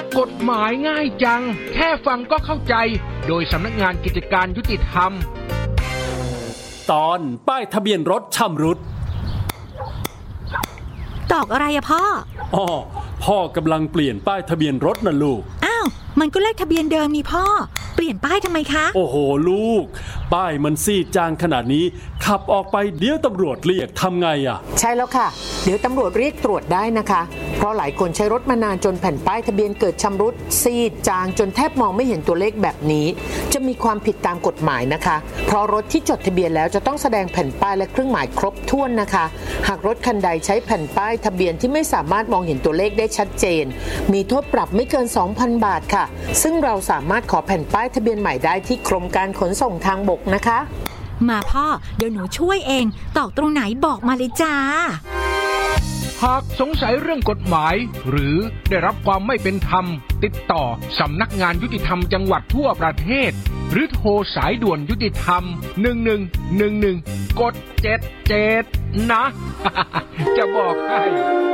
กฎหมายง่ายจังแค่ฟังก็เข้าใจโดยสำนักงานกิจการยุติธรรมตอนป้ายทะเบียนรถชำรุดตอกอะไรอะพ่อพ่อกำลังเปลี่ยนป้ายทะเบียนรถนะลูกอ้าวมันก็เลขทะเบียนเดิมนี่พ่อเปลี่ยนป้ายทำไมคะโอ้โหลูกป้ายมันซีดจางขนาดนี้ขับออกไปเดี๋ยวตำรวจเรียกทำไงอะใช่แล้วค่ะเดี๋ยวตำรวจเรียกตรวจได้นะคะเพราะหลายคนใช้รถมานานจนแผ่นป้ายทะเบียนเกิดชำรุดซีดจางจนแทบมองไม่เห็นตัวเลขแบบนี้จะมีความผิดตามกฎหมายนะคะเพราะรถที่จดทะเบียนแล้วจะต้องแสดงแผ่นป้ายและเครื่องหมายครบถ้วนนะคะหากรถคันใดใช้แผ่นป้ายทะเบียนที่ไม่สามารถมองเห็นตัวเลขได้ชัดเจนมีโทษปรับไม่เกิน 2,000 บาทค่ะซึ่งเราสามารถขอแผ่นป้ายทะเบียนใหม่ได้ที่กรมการขนส่งทางบกนะคะมาพ่อเดี๋ยวหนูช่วยเองตอกตรงไหนบอกมาเลยจ้าหากสงสัยเรื่องกฎหมายหรือได้รับความไม่เป็นธรรมติดต่อสำนักงานยุติธรรมจังหวัดทั่วประเทศหรือโทรสายด่วนยุติธรรม1111กด77นะ จะบอกให้